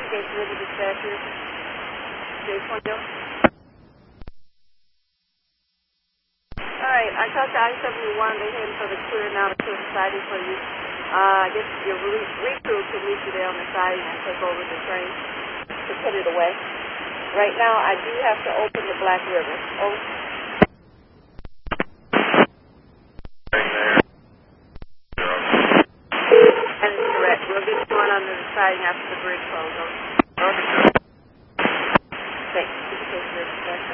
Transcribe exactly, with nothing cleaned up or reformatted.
Gate River Dispatcher. J twenty. Alright, I talked to I seventy-one. They're heading for the clear now to clear the siding for you. Uh, I guess your re crew can meet you there on the siding and take over the train to put it away. Right now, I do have to open the Black River. Over. That is correct. We'll get going under the siding after the bridge closes. Over. Thanks.